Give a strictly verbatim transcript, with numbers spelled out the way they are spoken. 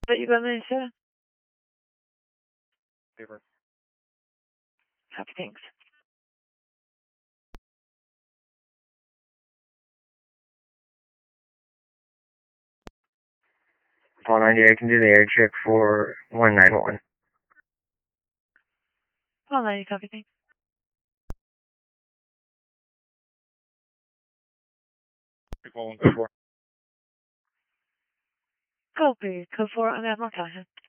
But you go to Minnesota? Paper. Copy, thanks. Paul ninety, I can do the air check for one nine one. Paul ninety, copy, thanks. Call one code four. Code three, code four on Admiral Callahan.